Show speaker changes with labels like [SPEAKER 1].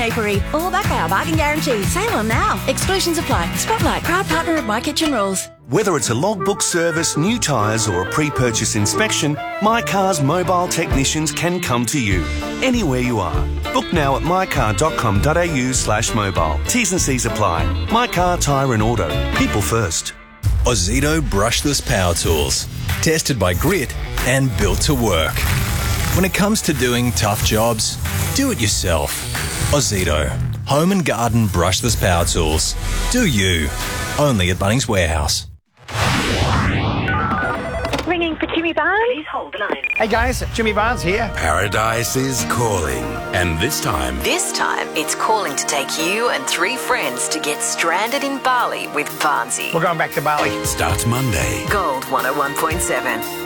[SPEAKER 1] Napery. All back by our bargain guarantee. Sale on now. Exclusions apply. Spotlight, proud partner of My Kitchen Rules.
[SPEAKER 2] Whether it's a logbook service, new tyres or a pre-purchase inspection, My Car's mobile technicians can come to you, anywhere you are. Book now at mycar.com.au/mobile. T's and C's apply. My Car, Tyre and Auto. People first.
[SPEAKER 3] Ozito brushless power tools. Tested by Grit and built to work. When it comes to doing tough jobs, do it yourself. Ozito. Home and garden brushless power tools. Do you. Only at Bunnings Warehouse.
[SPEAKER 4] Ringing for Jimmy Barnes.
[SPEAKER 5] Please hold the line.
[SPEAKER 6] Hey guys, Jimmy Barnes here.
[SPEAKER 7] Paradise is calling. And this time,
[SPEAKER 8] it's calling to take you and 3 friends to get stranded in Bali with Barnsey.
[SPEAKER 6] We're going back to Bali.
[SPEAKER 7] starts Monday.
[SPEAKER 8] Gold 101.7.